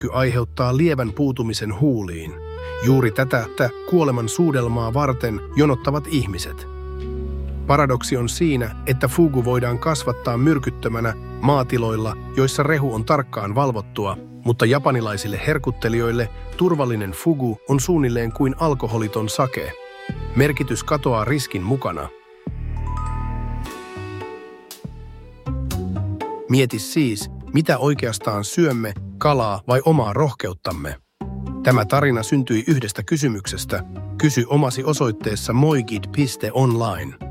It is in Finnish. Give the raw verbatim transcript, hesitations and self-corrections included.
aiheuttaa lievän puutumisen huuliin. Juuri tätä kuoleman suudelmaa varten jonottavat ihmiset. Paradoksi on siinä, että fugu voidaan kasvattaa myrkyttömänä maatiloilla, joissa rehu on tarkkaan valvottua, mutta japanilaisille herkuttelijoille turvallinen fugu on suunnilleen kuin alkoholiton sake. Merkitys katoaa riskin mukana. Mieti siis, mitä oikeastaan syömme, kalaa vai omaa rohkeuttamme. Tämä tarina syntyi yhdestä kysymyksestä. Kysy omasi osoitteessa moigid piste online.